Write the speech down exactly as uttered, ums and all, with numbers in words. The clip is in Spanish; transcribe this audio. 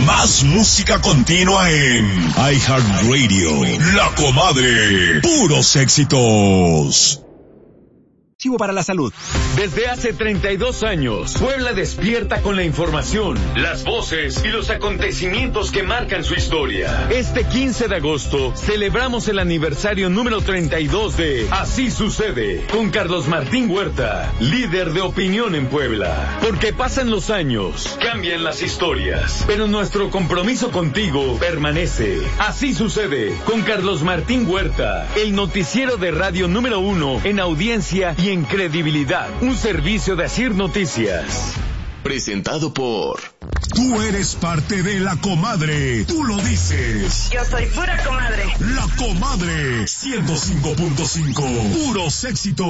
Más música continua en iHeartRadio. La Comadre. Puros éxitos. Para la salud. Desde hace treinta y dos años, Puebla despierta con la información, las voces y los acontecimientos que marcan su historia. Este quince de agosto celebramos el aniversario número treinta y dos de Así Sucede, con Carlos Martín Huerta, líder de opinión en Puebla. Porque pasan los años, cambian las historias, pero nuestro compromiso contigo permanece. Así Sucede, con Carlos Martín Huerta, el noticiero de radio número uno en audiencia y en credibilidad. Un servicio de Asir Noticias. Presentado por... Tú eres parte de La Comadre. Tú lo dices. Yo soy pura comadre. La Comadre. ciento cinco punto cinco. Puros éxitos.